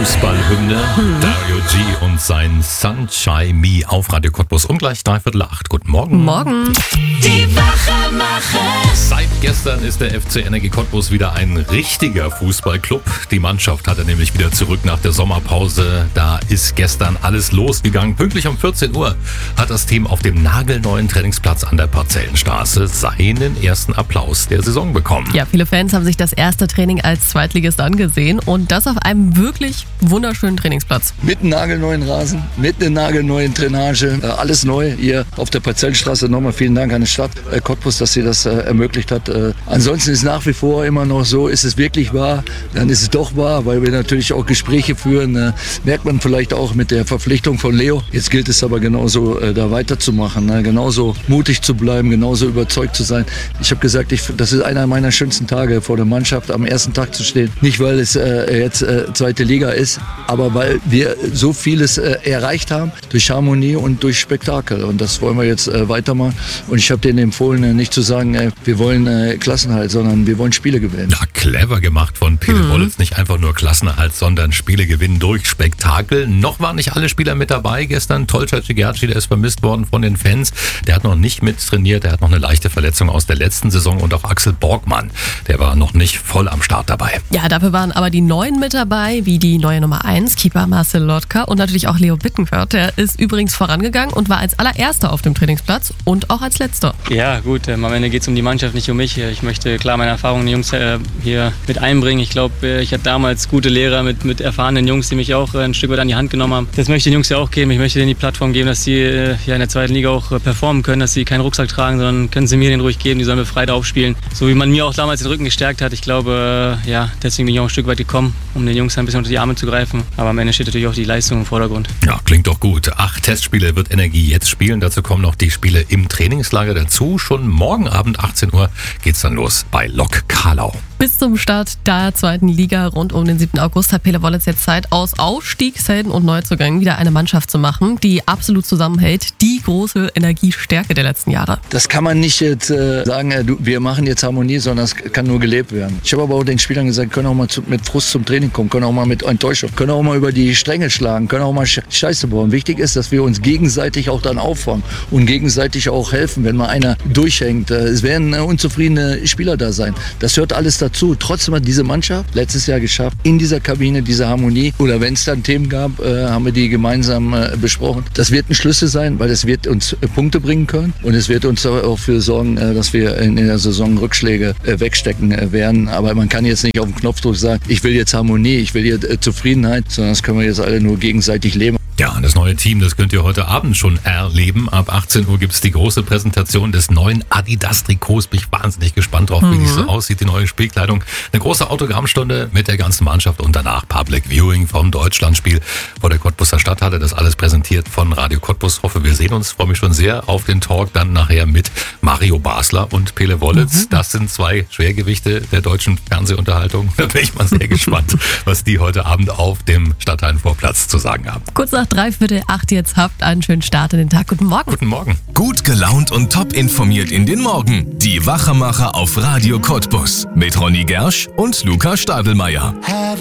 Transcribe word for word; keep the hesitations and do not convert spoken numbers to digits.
Fußballhymne. Hm. Dario G. und sein Sunshine Me auf Radio Cottbus um gleich dreiviertel acht. Guten Morgen. Morgen. Die Wachemacher. Seit gestern ist der F C Energie Cottbus wieder ein richtiger Fußballclub. Die Mannschaft hatte nämlich wieder zurück nach der Sommerpause. Da ist gestern alles losgegangen. Pünktlich um vierzehn Uhr hat das Team auf dem nagelneuen Trainingsplatz an der Parzellenstraße seinen ersten Applaus der Saison bekommen. Ja, viele Fans haben sich das erste Training als Zweitligist angesehen und das auf einem wirklich wunderschönen Trainingsplatz. Mit einem nagelneuen Rasen, mit einer nagelneuen Drainage, äh, alles neu hier auf der Parzellenstraße. Nochmal vielen Dank an die Stadt äh, Cottbus, dass sie das äh, ermöglicht hat. Äh, ansonsten ist nach wie vor immer noch so, ist es wirklich wahr, dann ist es doch wahr, weil wir natürlich auch Gespräche führen, äh, merkt man vielleicht auch mit der Verpflichtung von Leo. Jetzt gilt es aber genauso äh, da weiterzumachen, ne? Genauso mutig zu bleiben, genauso überzeugt zu sein. Ich habe gesagt, ich, das ist einer meiner schönsten Tage vor der Mannschaft, am ersten Tag zu stehen. Nicht, weil es äh, jetzt äh, zweite Liga ist, aber weil wir so vieles äh, erreicht haben durch Harmonie und durch Spektakel. Und das wollen wir jetzt äh, weitermachen. Und ich habe denen empfohlen, äh, nicht zu sagen, äh, wir wollen äh, Klassenerhalt, sondern wir wollen Spiele gewinnen. Ja, clever gemacht von Pele mhm. Wollitz. Nicht einfach nur Klassenerhalt, sondern Spiele gewinnen durch Spektakel. Noch waren nicht alle Spieler mit dabei. Gestern Tolcha Cigerci, der ist vermisst worden von den Fans. Der hat noch nicht mit trainiert. Der hat noch eine leichte Verletzung aus der letzten Saison. Und auch Axel Borgmann, der war noch nicht voll am Start dabei. Ja, dafür waren aber die Neuen mit dabei, wie die neue Nummer eins, Keeper Marcel Lotka und natürlich auch Leo Bittencourt. Der ist übrigens vorangegangen und war als allererster auf dem Trainingsplatz und auch als letzter. Ja gut, ähm, am Ende geht es um die Mannschaft, nicht um mich. Ich möchte klar meine Erfahrungen den Jungs äh, hier mit einbringen. Ich glaube, äh, ich hatte damals gute Lehrer mit, mit erfahrenen Jungs, die mich auch äh, ein Stück weit an die Hand genommen haben. Das möchte ich den Jungs ja auch geben. Ich möchte denen die Plattform geben, dass sie äh, ja in der zweiten Liga auch äh, performen können, dass sie keinen Rucksack tragen, sondern können sie mir den ruhig geben, die sollen befreit aufspielen. So wie man mir auch damals den Rücken gestärkt hat. Ich glaube, äh, ja, deswegen bin ich auch ein Stück weit gekommen, um den Jungs ein bisschen unter die Arme zu greifen. Aber am Ende steht natürlich auch die Leistung im Vordergrund. Ja, klingt doch gut. Acht Testspiele wird Energie jetzt spielen. Dazu kommen noch die Spiele im Trainingslager dazu. Schon morgen Abend achtzehn Uhr geht's dann los bei Lok Karlau. Bis zum Start der zweiten Liga rund um den siebten August hat Pele Wollitz jetzt Zeit, aus Ausstiegshelden und Neuzugängen wieder eine Mannschaft zu machen, die absolut zusammenhält. Die große Energiestärke der letzten Jahre. Das kann man nicht jetzt äh, sagen, äh, du, wir machen jetzt Harmonie, sondern es kann nur gelebt werden. Ich habe aber auch den Spielern gesagt, können auch mal zu, mit Frust zum Training kommen, können auch mal mit Enttäuschung, können auch mal über die Stränge schlagen, können auch mal Scheiße bauen. Wichtig ist, dass wir uns gegenseitig auch dann auffangen und gegenseitig auch helfen, wenn mal einer durchhängt. Äh, es werden äh, unzufriedene Spieler da sein. Das hört alles dazu. Trotzdem hat diese Mannschaft letztes Jahr geschafft, in dieser Kabine diese Harmonie, oder wenn es dann Themen gab, äh, haben wir die gemeinsam äh, besprochen. Das wird ein Schlüssel sein, weil es wird uns äh, Punkte bringen können und es wird uns auch dafür sorgen, äh, dass wir in, in der Saison Rückschläge äh, wegstecken äh, werden. Aber man kann jetzt nicht auf den Knopfdruck sagen, ich will jetzt Harmonie, ich will jetzt äh, Zufriedenheit, sondern das können wir jetzt alle nur gegenseitig leben. Ja, das neue Team, das könnt ihr heute Abend schon erleben. Ab achtzehn Uhr gibt es die große Präsentation des neuen Adidas-Trikots. Bin ich wahnsinnig gespannt drauf, mhm. wie die so aussieht, die neue Spielkleidung. Eine große Autogrammstunde mit der ganzen Mannschaft und danach Public Viewing vom Deutschlandspiel vor der Cottbuser Stadthalle. Das alles präsentiert von Radio Cottbus. Hoffe, wir sehen uns. Freue mich schon sehr auf den Talk dann nachher mit Mario Basler und Pele Wollitz. Mhm. Das sind zwei Schwergewichte der deutschen Fernsehunterhaltung. Da bin ich mal sehr gespannt, was die heute Abend auf dem Stadthallenvorplatz zu sagen haben. Kurz nach dreiviertel acht jetzt, habt einen schönen Start in den Tag. Guten Morgen. Guten Morgen. Gut gelaunt und top informiert in den Morgen. Die Wachemacher auf Radio Cottbus mit Ronny Gersch und Luca Stadelmeier.